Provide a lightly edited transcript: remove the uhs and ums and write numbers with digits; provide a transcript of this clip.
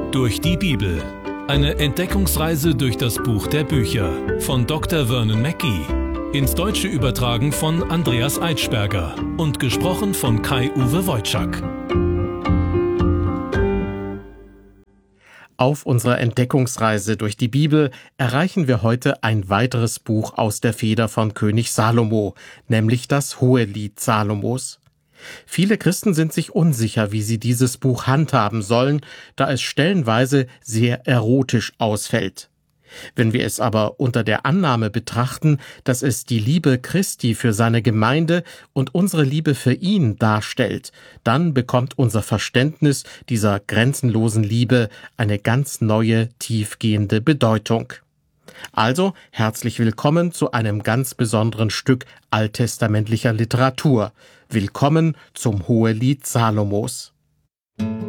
Durch die Bibel. Eine Entdeckungsreise durch das Buch der Bücher von Dr. Vernon Mackey. Ins Deutsche übertragen von Andreas Eitschberger und gesprochen von Kai-Uwe Wojczak. Auf unserer Entdeckungsreise durch die Bibel erreichen wir heute ein weiteres Buch aus der Feder von König Salomo, nämlich das Hohelied Salomos. Viele Christen sind sich unsicher, wie sie dieses Buch handhaben sollen, da es stellenweise sehr erotisch ausfällt. Wenn wir es aber unter der Annahme betrachten, dass es die Liebe Christi für seine Gemeinde und unsere Liebe für ihn darstellt, dann bekommt unser Verständnis dieser grenzenlosen Liebe eine ganz neue, tiefgehende Bedeutung. Also herzlich willkommen zu einem ganz besonderen Stück alttestamentlicher Literatur. Willkommen zum Hohelied Salomos.